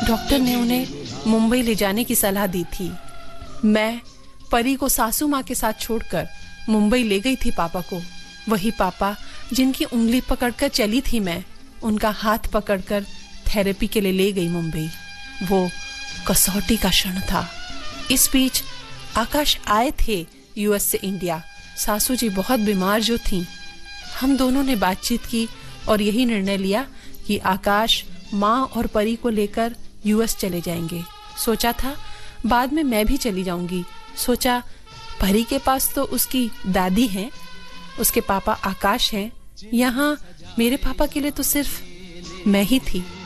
Doctor ने उन्हें मुंबई ले जाने की सलाह दी थी। मैं परी को सासू माँ के साथ छोड़कर मुंबई ले गई थी पापा को। वही पापा जिनकी उंगली पकड़कर चली थी मैं, उनका हाथ पकड़कर थेरेपी के लिए ले गई मुंबई। वो कसौटी का क्षण था। इस बीच आकाश आए थे यूएस से इंडिया। सासू जी बहुत बीमार जो थीं। हम दोनों ने बातचीत की और यही निर्णय लिया कि आकाश माँ और परी को लेकर यूएस चले जाएंगे। सोचा था बाद में मैं भी चली जाऊंगी। सोचा परी के पास तो उसकी दादी हैं, उसके पापा आकाश हैं, यहाँ मेरे पापा के लिए तो सिर्फ मैं ही थी।